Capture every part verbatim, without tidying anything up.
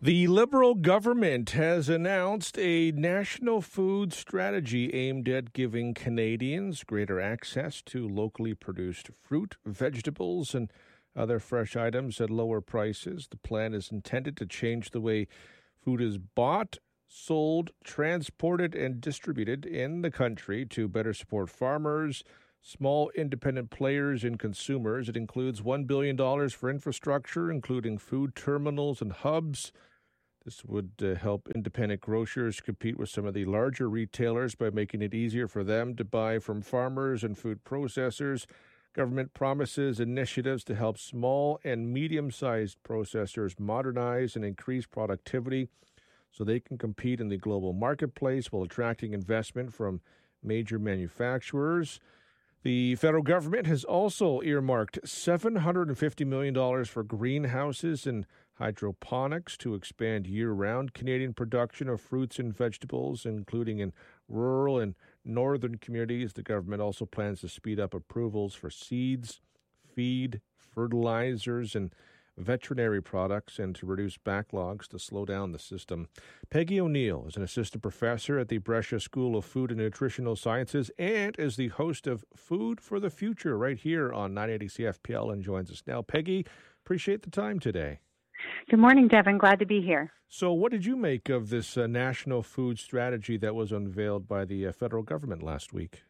The Liberal government has announced a national food strategy aimed at giving Canadians greater access to locally produced fruit, vegetables, and other fresh items at lower prices. The plan is intended to change the way food is bought, sold, transported, and distributed in the country to better support farmers, small independent players, and consumers. It includes one billion dollars for infrastructure, including food terminals and hubs. This would uh, help independent grocers compete with some of the larger retailers by making it easier for them to buy from farmers and food processors. Government promises initiatives to help small and medium-sized processors modernize and increase productivity so they can compete in the global marketplace while attracting investment from major manufacturers. The federal government has also earmarked seven hundred fifty million dollars for greenhouses and hydroponics to expand year-round Canadian production of fruits and vegetables, including in rural and northern communities. The government also plans to speed up approvals for seeds, feed, fertilizers, and veterinary products, and to reduce backlogs to slow down the system. Peggy O'Neill is an assistant professor at the Brescia School of Food and Nutritional Sciences and is the host of Food for the Future right here on nine eighty C F P L and joins us now. Peggy, appreciate the time today. Good morning, Devin. Glad to be here. So what did you make of this uh, national food strategy that was unveiled by the uh, federal government last week?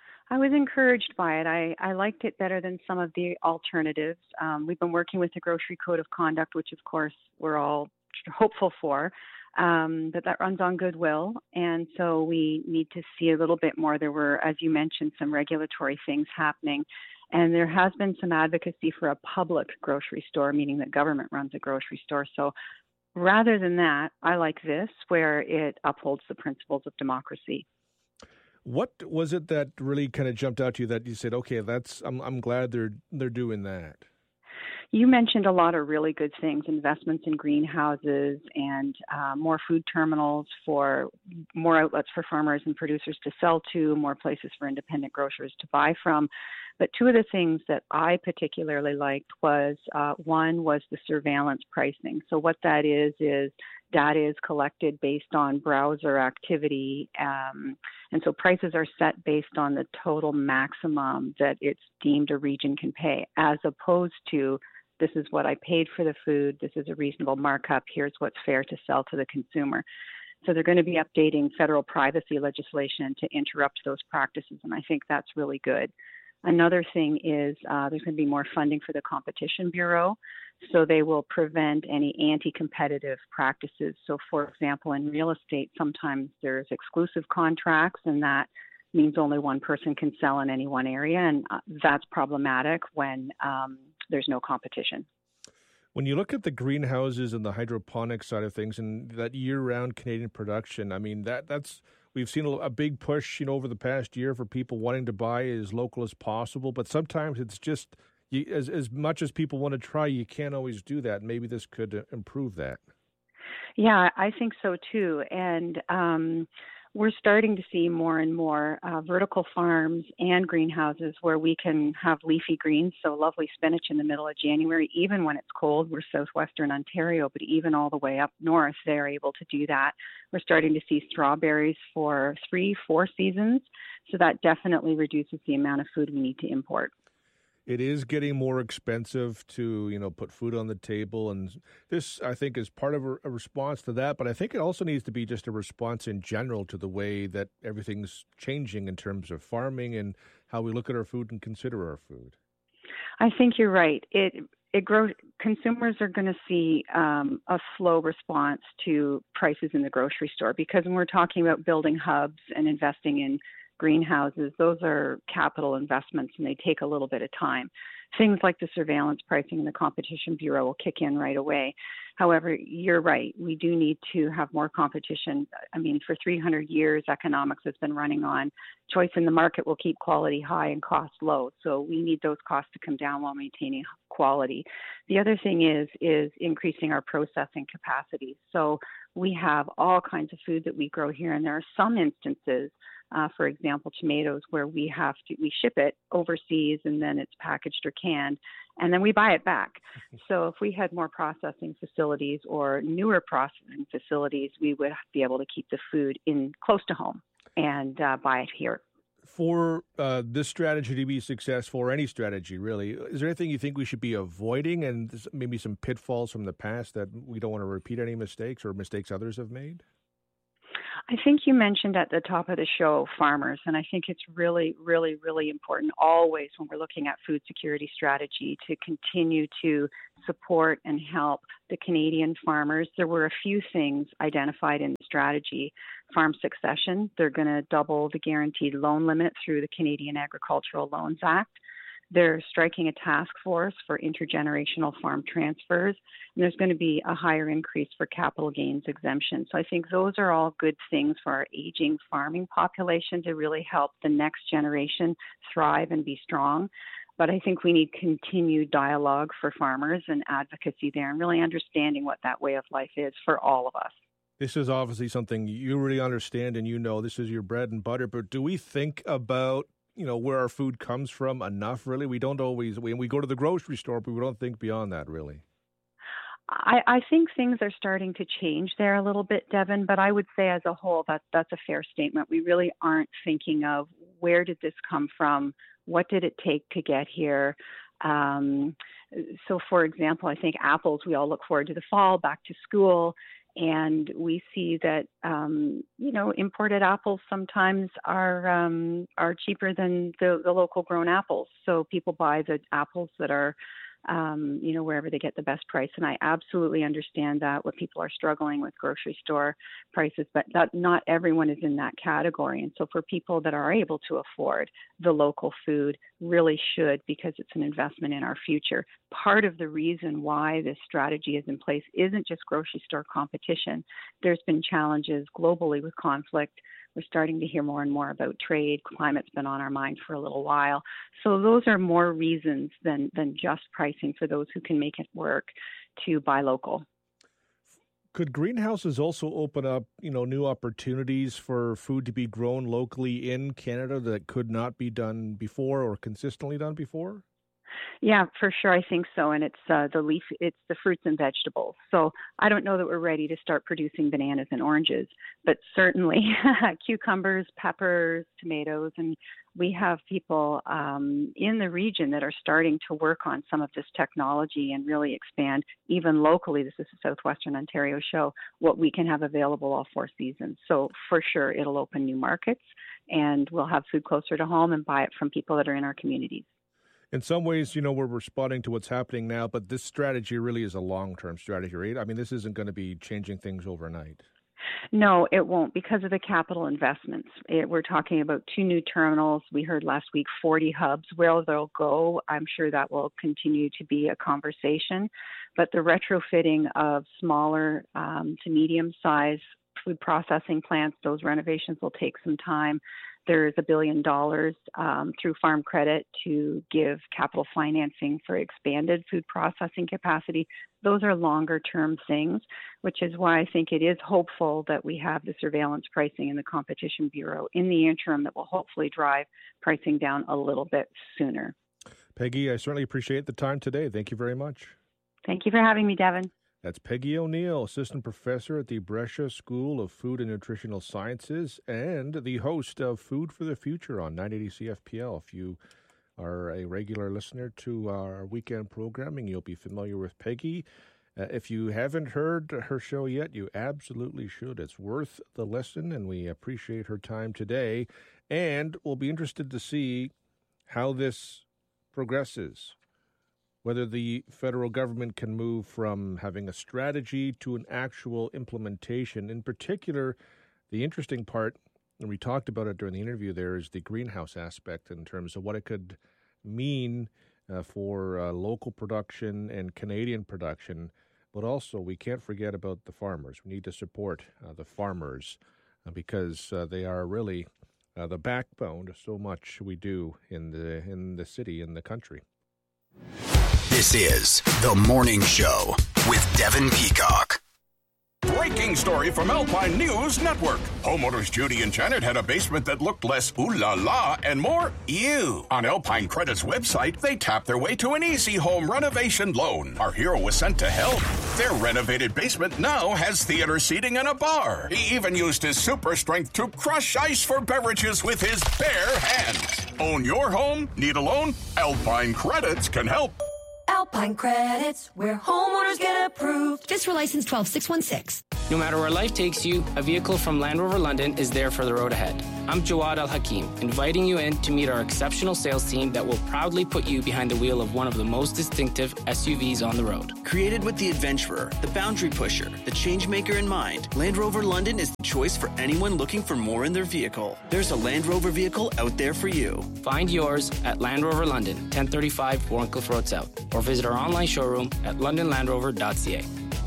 I was encouraged by it. I, I liked it better than some of the alternatives. Um, we've been working with the Grocery Code of Conduct, which, of course, we're all hopeful for, um, but that runs on goodwill. And so we need to see a little bit more. There were, as you mentioned, some regulatory things happening. And there has been some advocacy for a public grocery store, meaning that government runs a grocery store. So rather than that, I like this, where it upholds the principles of democracy. What was it that really kind of jumped out to you that you said, okay, that's I'm I'm glad they're they're doing that? You mentioned a lot of really good things, investments in greenhouses and uh, more food terminals for more outlets for farmers and producers to sell to, more places for independent grocers to buy from. But two of the things that I particularly liked was, uh, one was the surveillance pricing. So what that is, is data is collected based on browser activity. Um, and so prices are set based on the total maximum that it's deemed a region can pay, as opposed to this is what I paid for the food, this is a reasonable markup, here's what's fair to sell to the consumer. So they're going to be updating federal privacy legislation to interrupt those practices, and I think that's really good. Another thing is uh, there's going to be more funding for the Competition Bureau, so they will prevent any anti-competitive practices. So, for example, in real estate, sometimes there's exclusive contracts, and that means only one person can sell in any one area, and uh, that's problematic when um, there's no competition. When you look at the greenhouses and the hydroponic side of things and that year-round Canadian production, I mean, that that's we've seen a, a big push, you know, over the past year for people wanting to buy as local as possible. But sometimes it's just you, as as much as people want to try, you can't always do that. Maybe this could uh, improve that. Yeah, I think so too. And um, we're starting to see more and more uh, vertical farms and greenhouses where we can have leafy greens, so lovely spinach in the middle of January, even when it's cold. We're southwestern Ontario, but even all the way up north, they're able to do that. We're starting to see strawberries for three, four seasons, so that definitely reduces the amount of food we need to import. It is getting more expensive to, you know, put food on the table. And this, I think, is part of a, a response to that. But I think it also needs to be just a response in general to the way that everything's changing in terms of farming and how we look at our food and consider our food. I think you're right. It it grows. Consumers are going to see um, a slow response to prices in the grocery store, because when we're talking about building hubs and investing in greenhouses, those are capital investments and they take a little bit of time. Things like the surveillance pricing and the Competition Bureau will kick in right away. However, you're right. We do need to have more competition. I mean, for three hundred years, economics has been running on choice in the market will keep quality high and cost low. So we need those costs to come down while maintaining quality. The other thing is, is increasing our processing capacity. So we have all kinds of food that we grow here, and there are some instances Uh, for example, tomatoes, where we have to, we ship it overseas and then it's packaged or canned, and then we buy it back. So if we had more processing facilities or newer processing facilities, we would be able to keep the food in close to home and uh, buy it here. For uh, this strategy to be successful, or any strategy really, is there anything you think we should be avoiding, and maybe some pitfalls from the past that we don't want to repeat any mistakes or mistakes others have made? I think you mentioned at the top of the show farmers, and I think it's really, really, really important always when we're looking at food security strategy to continue to support and help the Canadian farmers. There were a few things identified in the strategy. Farm succession, they're going to double the guaranteed loan limit through the Canadian Agricultural Loans Act. They're striking a task force for intergenerational farm transfers, and there's going to be a higher increase for capital gains exemption. So I think those are all good things for our aging farming population to really help the next generation thrive and be strong. But I think we need continued dialogue for farmers and advocacy there, and really understanding what that way of life is for all of us. This is obviously something you really understand, and you know this is your bread and butter, but do we think about you know, where our food comes from enough, really? We don't always, we, we go to the grocery store, but we don't think beyond that, really. I, I think things are starting to change there a little bit, Devin, but I would say as a whole, that, that's a fair statement. We really aren't thinking of where did this come from? What did it take to get here? Um, so, for example, I think apples, we all look forward to the fall, back to school. And we see that, um, you know, imported apples sometimes are um, are cheaper than the, the local grown apples. So people buy the apples that are, um, you know, wherever they get the best price. And I absolutely understand that, what people are struggling with grocery store prices, but that not everyone is in that category. And so for people that are able to afford the local food, really should, because it's an investment in our future. Part of the reason why this strategy is in place isn't just grocery store competition. There's been challenges globally with conflict. We're starting to hear more and more about trade. Climate's been on our mind for a little while. So those are more reasons than, than just pricing for those who can make it work to buy local. Could greenhouses also open up, you know, new opportunities for food to be grown locally in Canada that could not be done before or consistently done before? Yeah, for sure. I think so. And it's uh, the leaf, it's the fruits and vegetables. So I don't know that we're ready to start producing bananas and oranges, but certainly cucumbers, peppers, tomatoes. And we have people um, in the region that are starting to work on some of this technology and really expand, even locally. This is a Southwestern Ontario show, what we can have available all four seasons. So for sure, it'll open new markets, and we'll have food closer to home and buy it from people that are in our communities. In some ways, you know, we're responding to what's happening now, but this strategy really is a long-term strategy, right? I mean, this isn't going to be changing things overnight. No, it won't, because of the capital investments. It, we're talking about two new terminals. We heard last week forty hubs. Where they'll go, I'm sure that will continue to be a conversation. But the retrofitting of smaller um, to medium-sized food processing plants, those renovations will take some time. There's a billion dollars um, through Farm Credit to give capital financing for expanded food processing capacity. Those are longer term things, which is why I think it is hopeful that we have the surveillance pricing in the Competition Bureau in the interim that will hopefully drive pricing down a little bit sooner. Peggy, I certainly appreciate the time today. Thank you very much. Thank you for having me, Devin. That's Peggy O'Neill, Assistant Professor at the Brescia School of Food and Nutritional Sciences and the host of Food for the Future on nine eighty C F P L. If you are a regular listener to our weekend programming, you'll be familiar with Peggy. Uh, if you haven't heard her show yet, you absolutely should. It's worth the listen, and we appreciate her time today. And we'll be interested to see how this progresses, whether the federal government can move from having a strategy to an actual implementation. In particular, the interesting part, and we talked about it during the interview there, is the greenhouse aspect in terms of what it could mean uh, for uh, local production and Canadian production. But also, we can't forget about the farmers. We need to support uh, the farmers uh, because uh, they are really uh, the backbone to so much we do in the in the city, in the country. This is The Morning Show with Devin Peacock. Breaking breaking story from Alpine News Network. Homeowners Judy and Janet had a basement that looked less ooh la la and more ew. On Alpine Credit's website, they tapped their way to an easy home renovation loan. Our hero was sent to help. Their renovated basement now has theater seating and a bar. He even used his super strength to crush ice for beverages with his bare hands. Own your home? Need a loan? Alpine Credits can help. Alpine Credits, where homeowners get approved. Just for license twelve six one six. No matter where life takes you, a vehicle from Land Rover London is there for the road ahead. I'm Jawad Al Hakim, inviting you in to meet our exceptional sales team that will proudly put you behind the wheel of one of the most distinctive S U Vs on the road. Created with the adventurer, the boundary pusher, the change maker in mind, Land Rover London is the choice for anyone looking for more in their vehicle. There's a Land Rover vehicle out there for you. Find yours at Land Rover London, ten thirty-five Warncliffe Road South, or visit our online showroom at london land rover dot c a.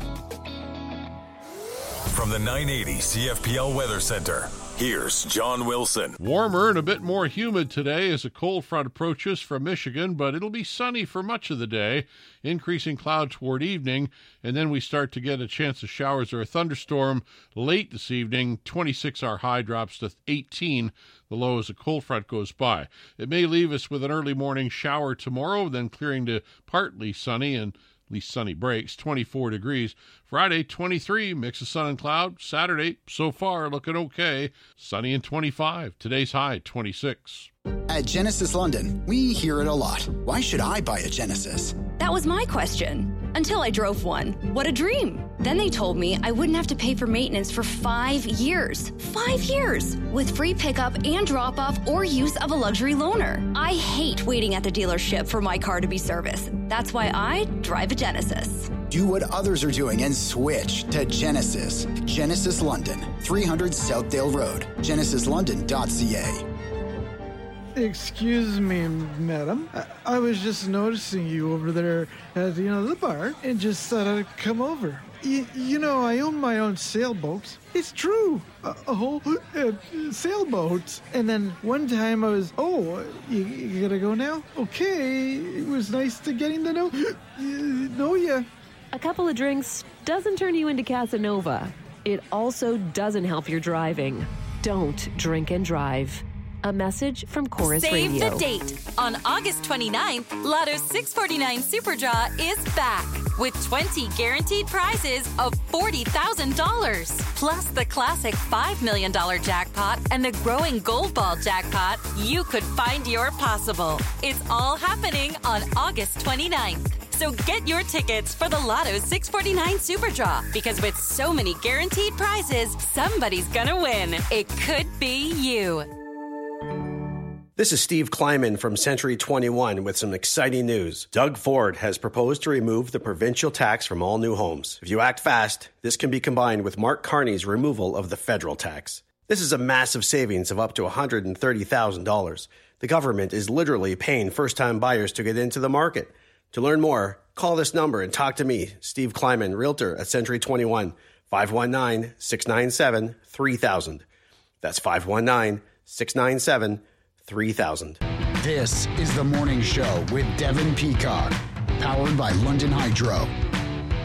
From the nine eighty C F P L Weather Center, here's John Wilson. Warmer and a bit more humid today as a cold front approaches from Michigan, but it'll be sunny for much of the day, increasing cloud toward evening, and then we start to get a chance of showers or a thunderstorm late this evening. twenty-six our high drops to eighteen, the low as a cold front goes by. It may leave us with an early morning shower tomorrow, then clearing to partly sunny and at least sunny breaks, twenty-four degrees. Friday, twenty-three, mix of sun and cloud. Saturday, so far, looking okay, sunny and twenty-five. Today's high, twenty-six. At Genesis London, we hear it a lot. Why should I buy a Genesis? That was my question. Until I drove one. What a dream. Then they told me I wouldn't have to pay for maintenance for five years. Five years! With free pickup and drop-off or use of a luxury loaner. I hate waiting at the dealership for my car to be serviced. That's why I drive a Genesis. Do what others are doing and switch to Genesis. Genesis London, three hundred Southdale Road, genesis london dot c a. Excuse me, madam. I, I was just noticing you over there at, you know, the bar and just thought I'd come over. Y- you know, I own my own sailboat. It's true. A, a whole uh, sailboat. And then one time I was, oh, you, you gotta go now? Okay. It was nice to getting to know, uh, know ya. A couple of drinks doesn't turn you into Casanova. It also doesn't help your driving. Don't drink and drive. A message from Chorus Save Radio. the date. On August twenty-ninth, Lotto's six forty-nine Super Draw is back with twenty guaranteed prizes of forty thousand dollars. Plus the classic five million dollars jackpot and the growing Gold Ball jackpot. You could find your possible. It's all happening on August twenty-ninth. So get your tickets for the Lotto's six forty-nine Super Draw, because with so many guaranteed prizes, somebody's gonna win. It could be you. This is Steve Kleiman from Century twenty-one with some exciting news. Doug Ford has proposed to remove the provincial tax from all new homes. If you act fast, this can be combined with Mark Carney's removal of the federal tax. This is a massive savings of up to one hundred thirty thousand dollars. The government is literally paying first-time buyers to get into the market. To learn more, call this number and talk to me, Steve Kleiman, Realtor at Century twenty-one, five one nine, six nine seven, three thousand. That's five one nine, six nine seven, three thousand. This is The Morning Show with Devin Peacock, powered by London Hydro.